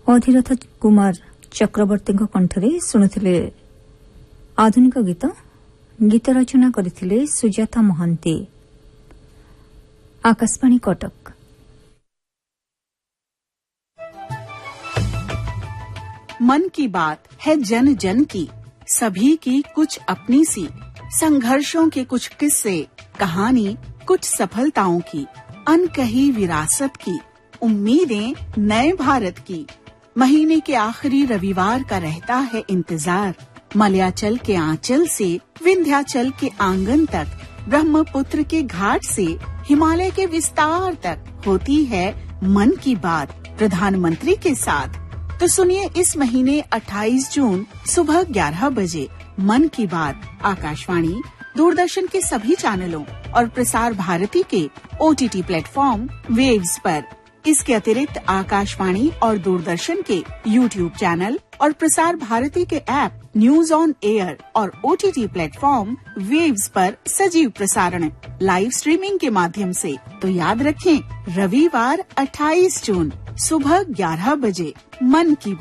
ଅଧିରଥ କୁମାର ଚକ୍ରବର୍ତ୍ତୀଙ୍କ କଣ୍ଠରେ ଶୁଣୁଥିଲେ ଆଧୁନିକ ଗୀତ। ଗୀତ ରଚନା କରିଥିଲେ ସୁଜାତା ମହାନ୍ତି। आकाशवाणी कटक। मन की बात है जन जन की, सभी की कुछ अपनी सी, संघर्षों के कुछ किस्से, कहानी कुछ सफलताओं की, अनकही विरासत की, उम्मीदें नए भारत की। महीने के आखिरी रविवार का रहता है इंतजार, मलयाचल के आंचल से विंध्याचल के आंगन तक, ब्रह्मपुत्र के घाट से हिमालय के विस्तार तक होती है मन की बात प्रधानमंत्री के साथ। तो सुनिए इस महीने 28 जून सुबह 11 बजे मन की बात आकाशवाणी, दूरदर्शन के सभी चैनलों और प्रसार भारती के OTT प्लेटफॉर्म वेव्स पर। इसके अतिरिक्त आकाशवाणी और दूरदर्शन के YouTube चैनल और प्रसार भारती के ऐप न्यूज ऑन एयर और OTT प्लेटफॉर्म वेव्स पर सजीव प्रसारण लाइव स्ट्रीमिंग के माध्यम से। तो याद रखें, रविवार 28 जून सुबह 11 बजे मन की